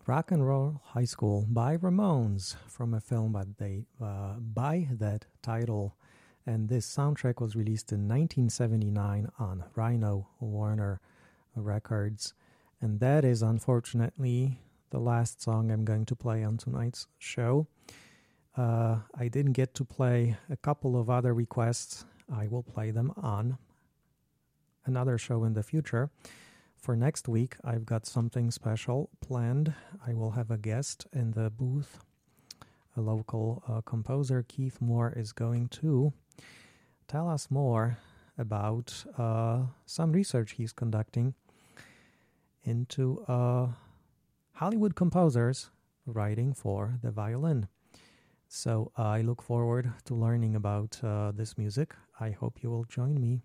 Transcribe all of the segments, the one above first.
Rock and Roll High School by Ramones from a film by that title. And this soundtrack was released in 1979 on Rhino Warner Records. And that is unfortunately the last song I'm going to play on tonight's show. I didn't get to play a couple of other requests. I will play them on another show in the future. For next week, I've got something special planned. I will have a guest in the booth. A local composer, Keith Moore, is going to tell us more about some research he's conducting into Hollywood composers writing for the violin. So I look forward to learning about this music. I hope you will join me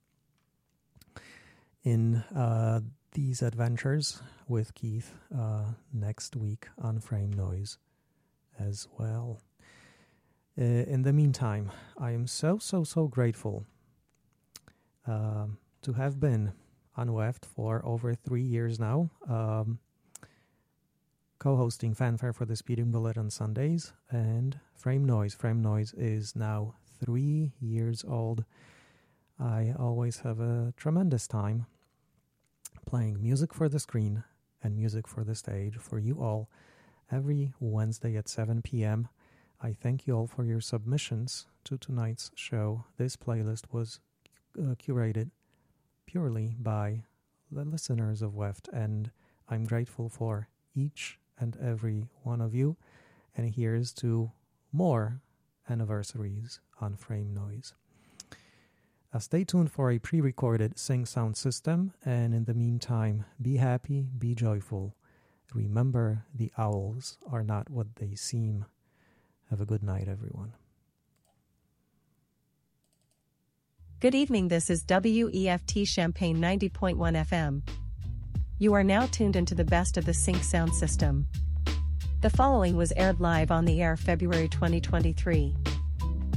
in these adventures with Keith next week on Frame Noise as well. In the meantime, I am so grateful to have been on WEFT for over 3 years now, co-hosting Fanfare for the Speeding Bullet on Sundays, and Frame Noise. Frame Noise is now 3 years old. I always have a tremendous time playing music for the screen and music for the stage for you all every Wednesday at 7 p.m. I thank you all for your submissions to tonight's show. This playlist was curated purely by the listeners of WEFT, and I'm grateful for each and every one of you. And here's to more anniversaries on Frame Noise. Stay tuned for a pre-recorded Sing Sound system, and in the meantime, be happy, be joyful. Remember, the owls are not what they seem. Have a good night, everyone. Good evening, this is WEFT Champaign 90.1 FM. You are now tuned into the best of the Sync Sound system. The following was aired live on the air February 2023.